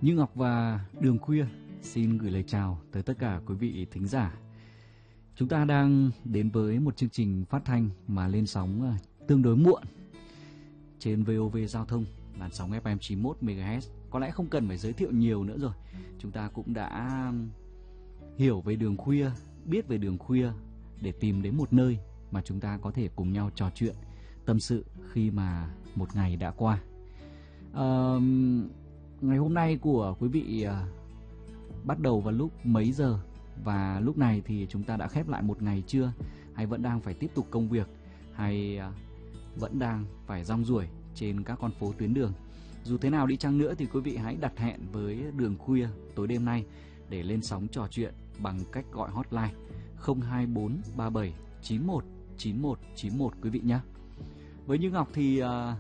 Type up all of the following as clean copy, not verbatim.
Như Ngọc và Đường Khuya xin gửi lời chào tới tất cả quý vị thính giả. Chúng ta đang đến với một chương trình phát thanh mà lên sóng tương đối muộn trên VOV Giao thông, làn sóng FM 91 MHz. Có lẽ không cần phải giới thiệu nhiều nữa rồi. Chúng ta cũng đã hiểu về Đường Khuya, biết về Đường Khuya để tìm đến một nơi mà chúng ta có thể cùng nhau trò chuyện, tâm sự khi mà một ngày đã qua. Ngày hôm nay của quý vị bắt đầu vào lúc mấy giờ? Và lúc này thì chúng ta đã khép lại một ngày chưa? Hay vẫn đang phải tiếp tục công việc? Hay vẫn đang phải rong ruổi trên các con phố tuyến đường? Dù thế nào đi chăng nữa thì quý vị hãy đặt hẹn với Đường Khuya tối đêm nay để lên sóng trò chuyện bằng cách gọi hotline 024 37 91 91 91 quý vị nhé. Với Như Ngọc thì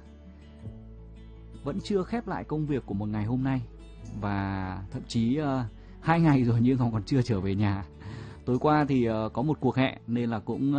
vẫn chưa khép lại công việc của một ngày hôm nay. Và thậm chí 2 ngày rồi Như Ngọc còn chưa trở về nhà. Tối qua thì có một cuộc hẹn nên là cũng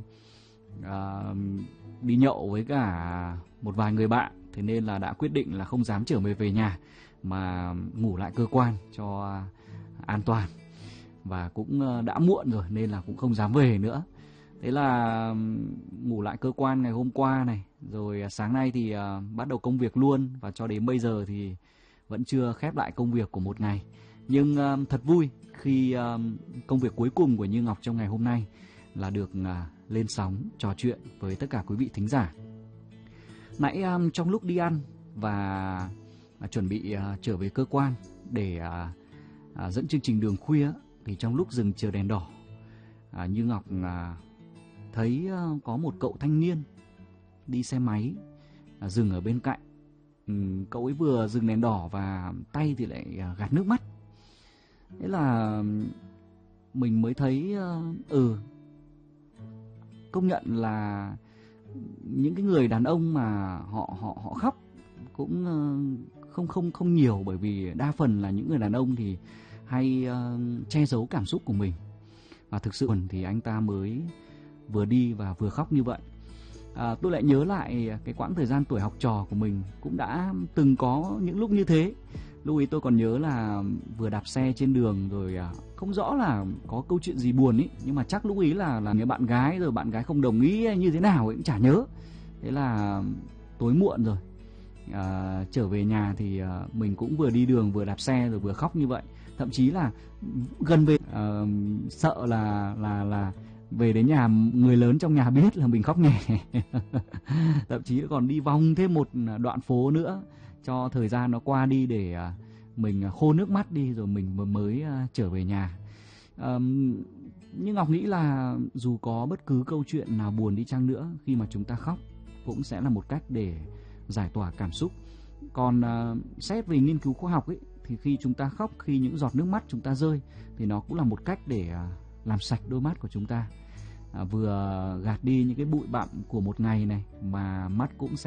đi nhậu với cả một vài người bạn. Thế nên là đã quyết định là không dám trở về nhà mà ngủ lại cơ quan cho an toàn. Và cũng đã muộn rồi nên là cũng không dám về nữa. Thế là ngủ lại cơ quan ngày hôm qua này. Rồi sáng nay thì bắt đầu công việc luôn. Và cho đến bây giờ thì vẫn chưa khép lại công việc của một ngày. Nhưng thật vui khi công việc cuối cùng của Như Ngọc trong ngày hôm nay là được lên sóng trò chuyện với tất cả quý vị thính giả. Nãy trong lúc đi ăn và chuẩn bị trở về cơ quan để dẫn chương trình Đường Khuya, thì trong lúc dừng chờ đèn đỏ, Như Ngọc thấy có một cậu thanh niên đi xe máy dừng ở bên cạnh. Cậu ấy vừa dừng đèn đỏ và tay thì lại gạt nước mắt. Thế là mình mới thấy công nhận là những cái người đàn ông mà họ khóc cũng không nhiều, bởi vì đa phần là những người đàn ông thì hay che giấu cảm xúc của mình. Và thực sự thì anh ta mới vừa đi và vừa khóc như vậy. Tôi lại nhớ lại cái quãng thời gian tuổi học trò của mình cũng đã từng có những lúc như thế. Lúc ấy tôi còn nhớ là vừa đạp xe trên đường rồi không rõ là có câu chuyện gì buồn ý, nhưng mà chắc lúc ấy là người bạn gái, rồi bạn gái không đồng ý hay như thế nào ấy cũng chả nhớ. Thế là tối muộn rồi, trở về nhà thì mình cũng vừa đi đường vừa đạp xe rồi vừa khóc như vậy. Thậm chí là gần về sợ là về đến nhà người lớn trong nhà biết là mình khóc nhè. Thậm chí còn đi vòng thêm một đoạn phố nữa cho thời gian nó qua đi để mình khô nước mắt đi rồi mình mới trở về nhà. Nhưng Ngọc nghĩ là dù có bất cứ câu chuyện nào buồn đi chăng nữa, khi mà chúng ta khóc cũng sẽ là một cách để giải tỏa cảm xúc. Còn xét về nghiên cứu khoa học ấy, thì khi chúng ta khóc, khi những giọt nước mắt chúng ta rơi, thì nó cũng là một cách để làm sạch đôi mắt của chúng ta, vừa gạt đi những cái bụi bặm của một ngày này, mà mắt cũng sẽ